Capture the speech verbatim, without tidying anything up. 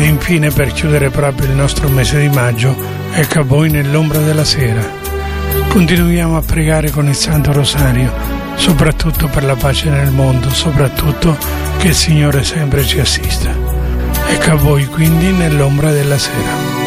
Ed infine, per chiudere proprio il nostro mese di maggio, ecco a voi nell'ombra della sera. Continuiamo a pregare con il Santo Rosario, soprattutto per la pace nel mondo, soprattutto che il Signore sempre ci assista. Ecco a voi quindi nell'ombra della sera.